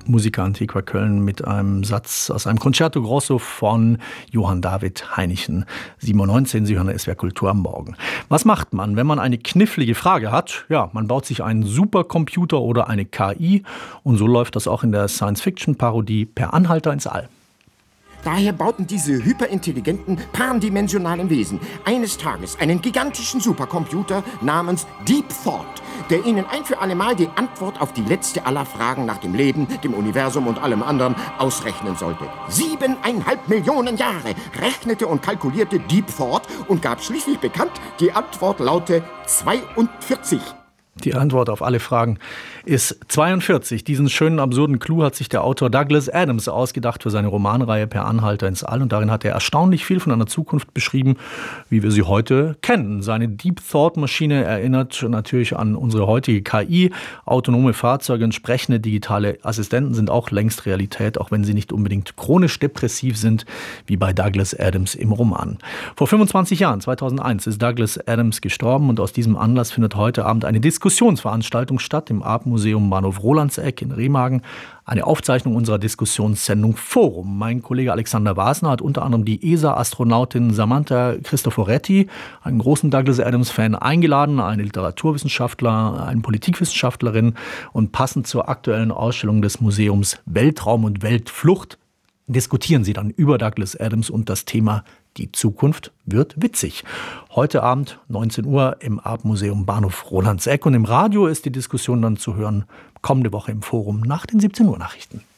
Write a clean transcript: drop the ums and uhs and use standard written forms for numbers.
Musica Antiqua Köln mit einem Satz aus einem Concerto Grosso von Johann David Heinichen. 7:19 Uhr, Sie hören SWR Kultur am Morgen. Was macht man, wenn man eine knifflige Frage hat? Ja, man baut sich einen Supercomputer oder eine KI und so läuft das auch in der Science-Fiction-Parodie Per Anhalter ins All. Daher bauten diese hyperintelligenten, pandimensionalen Wesen eines Tages einen gigantischen Supercomputer namens Deep Thought, der ihnen ein für allemal die Antwort auf die letzte aller Fragen nach dem Leben, dem Universum und allem anderen ausrechnen sollte. 7,5 Millionen Jahre rechnete und kalkulierte Deep Thought und gab schließlich bekannt, die Antwort laute 42. Die Antwort auf alle Fragen ist 42. Diesen schönen, absurden Clou hat sich der Autor Douglas Adams ausgedacht für seine Romanreihe Per Anhalter ins All. Und darin hat er erstaunlich viel von einer Zukunft beschrieben, wie wir sie heute kennen. Seine Deep Thought-Maschine erinnert natürlich an unsere heutige KI. Autonome Fahrzeuge und sprechende digitale Assistenten sind auch längst Realität, auch wenn sie nicht unbedingt chronisch depressiv sind, wie bei Douglas Adams im Roman. Vor 25 Jahren, 2001, ist Douglas Adams gestorben und aus diesem Anlass findet heute Abend eine Diskussionsveranstaltung statt im Artmuseum Bahnhof Rolandseck in Remagen. Eine Aufzeichnung unserer Diskussionssendung Forum. Mein Kollege Alexander Wasner hat unter anderem die ESA-Astronautin Samantha Cristoforetti, einen großen Douglas Adams-Fan, eingeladen, eine Literaturwissenschaftler, eine Politikwissenschaftlerin und passend zur aktuellen Ausstellung des Museums Weltraum und Weltflucht diskutieren sie dann über Douglas Adams und das Thema Die Zukunft wird witzig. Heute Abend 19 Uhr im Artmuseum Bahnhof Rolandseck und im Radio ist die Diskussion dann zu hören kommende Woche im Forum nach den 17 Uhr Nachrichten.